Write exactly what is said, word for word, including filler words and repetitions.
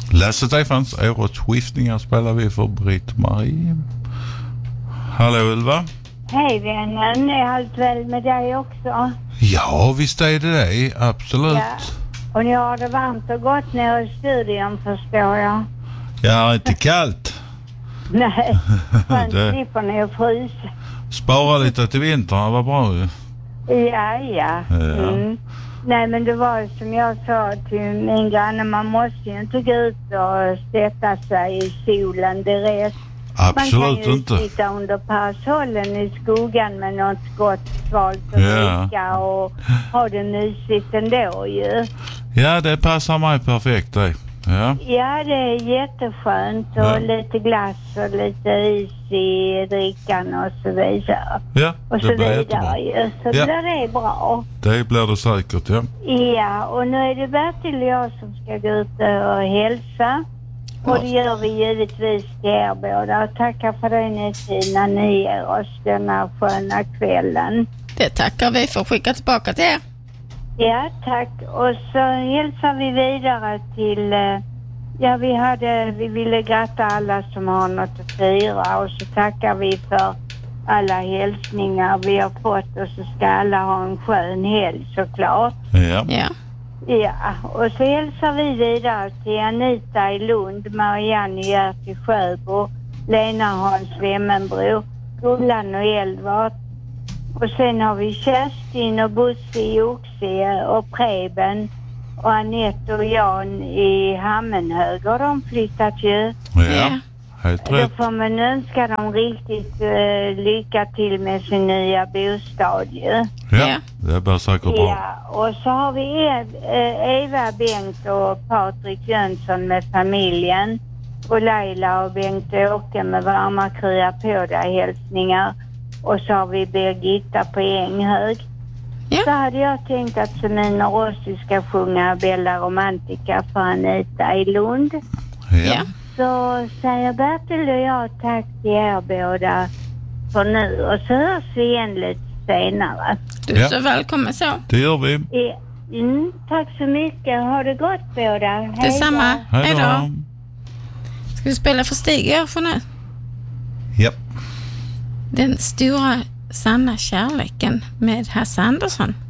Lasse Stefans årets spelar vi för Britt-Marie. Hallå Ylva. Hej vännen, är allt väl med dig också? Ja, visst är det det, absolut. Ja. Och ni har det varmt och gott nere i studion, förstår jag. Ja, inte kallt. Nej, sen det... slipper ni att frysa. Spara lite till vintern, vad bra ju. Ja, ja. ja. Mm. Nej, men det var som jag sa till min granne, man måste ju inte gå ut och sätta sig i solen direkt. Absolut man kan ju inte. sitta under parasollen i skogen med något gott svalt och ja. dricka och ha det mysigt ändå ju. Ja, det passar mig perfekt det. Ja. ja, det är jätteskönt och ja. lite glass och lite is i drickan och så vidare. Ja, och så vidare ju. Så ja. det är bra. Det blir det säkert, ja. Ja, och nu är det Bertil och jag som ska gå ut och hälsa. Och det gör vi givetvis till er båda. Tackar för den när ni ger oss denna sköna kvällen. Det tackar vi för att skicka tillbaka till er. Ja, tack. Och så hälsar vi vidare till... Ja, vi, hade, vi ville gratta alla som har något att fira. Och så tackar vi för alla hälsningar vi har fått. Och så ska alla ha en skön helg såklart. Ja. Ja. Ja, och så hälsar vi vidare till Anita i Lund, Marianne i Gert i Sjöbo, Lena Hans Vemmenbro, Gullan och Elvart. Och sen har vi Kerstin och Bosse i Oxie och Preben och Anette och Jan i Hammenhög. Och de flyttat ju. Ja, helt rätt. Då får man önska dem riktigt uh, lycka till med sin nya bostad ju. Ja, det blir säkert bra. Ja, och så har vi Eva, Bengt och Patrik Jönsson med familjen. Och Leila och Bengt-Åke med varma krya på dig hälsningar. Och så har vi Birgitta på Änghög. Ja. Så hade jag tänkt att Semina Rossi ska sjunga Bella Romantica för Anita i Lund. Ja. Så säger Bertil och jag tack till er båda för nu. Och så hörs vi igen lite senare. Du är ja. så välkommen så. Det gör vi. Mm, tack så mycket. Ha det gott båda. Hej Detsamma. då. Hej då. Ska vi spela för Stig för nu? Ja. Den stora sanna kärleken med Hasse Andersson.